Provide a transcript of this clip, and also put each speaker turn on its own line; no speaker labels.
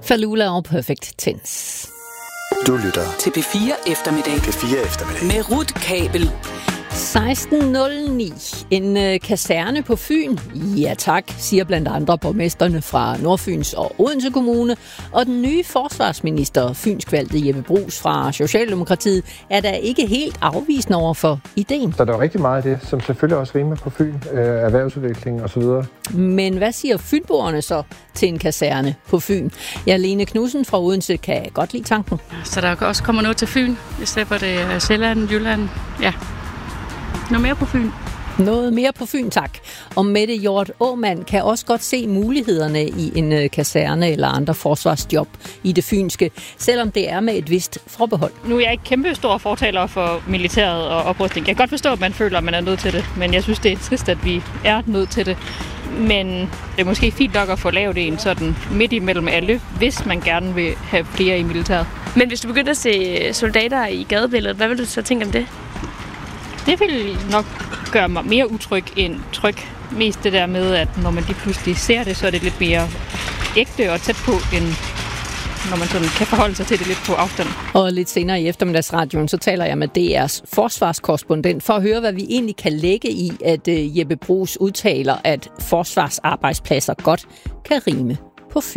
Falula og Perfect Tense.
Du lytter
til P4 Eftermiddag.
P4 Eftermiddag.
Med Ruth Kabel.
16.09. En kaserne på Fyn? Ja tak, siger blandt andre borgmesterne fra Nordfyns og Odense Kommune. Og den nye forsvarsminister, fynsk valgte Jeppe Bruus fra Socialdemokratiet, er da ikke helt afvisende over for ideen.
Så der er rigtig meget af det, som selvfølgelig også rimer på Fyn, erhvervsudvikling osv.
Men hvad siger fynboerne så til en kaserne på Fyn? Ja, Lene Knudsen fra Odense kan godt lide tanken.
Så der også kommer noget til Fyn, i stedet for det er Sjælland, Jylland, ja. Noget mere på Fyn.
Noget mere på Fyn, tak. Og Mette Hjort Aamand kan også godt se mulighederne i en kaserne eller andre forsvarsjob i det fynske, selvom det er med et vist forbehold.
Nu er jeg ikke kæmpe stor fortaler for militæret og oprustning. Jeg kan godt forstå, at man føler, at man er nødt til det, men jeg synes, det er trist, at vi er nødt til det. Men det er måske fint nok at få lavet en sådan midt imellem alle, hvis man gerne vil have flere i militæret.
Men hvis du begynder at se soldater i gadebilledet, hvad vil du så tænke om det?
Det vil nok gøre mig mere utryg end tryg. Mest det der med, at når man lige pludselig ser det, så er det lidt mere ægte og tæt på, end når man sådan kan forholde sig til det lidt på afstand.
Og lidt senere i eftermiddagsradioen, så taler jeg med DR's forsvarskorrespondent for at høre, hvad vi egentlig kan lægge i, at Jeppe Bruus udtaler, at forsvarsarbejdspladser godt kan rime på Fyn.